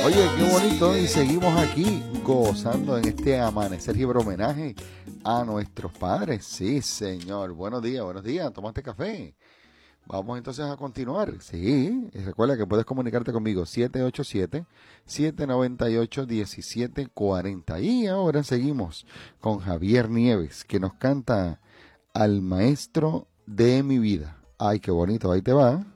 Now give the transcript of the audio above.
Oye, qué bonito, y seguimos aquí gozando en este amanecer y homenaje a nuestros padres. Sí, señor. Buenos días. ¿Tomaste café? Vamos entonces a continuar. Sí, y recuerda que puedes comunicarte conmigo 787-798-1740. Y ahora seguimos con Javier Nieves, que nos canta Al maestro de mi vida. Ay, qué bonito, ahí te va.